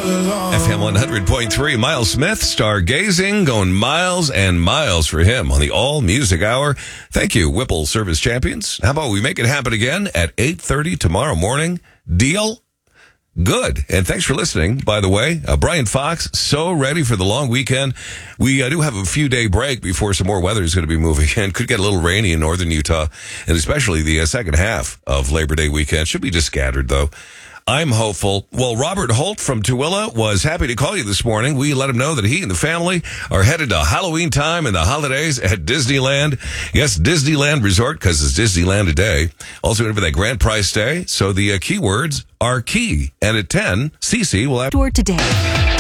FM 100.3, Miles Smith, stargazing, going miles and miles for him on the All Music Hour. Thank you, Whipple Service Champions. How about we make it happen again at 8:30 tomorrow morning? Deal? Good. And thanks for listening, by the way. Brian Fox, so ready for the long weekend. We do have a few-day break before some more weather is going to be moving in. Could get a little rainy in northern Utah, and especially the second half of Labor Day weekend. Should be just scattered, though. I'm hopeful. Well, Robert Holt from Tooele was happy to call you this morning. We let him know that he and the family are headed to Halloween time and the holidays at Disneyland. Yes, Disneyland Resort, because it's Disneyland today. Also in for that grand prize day. So the keywords are key. And at 10, Cece will have... Tour today.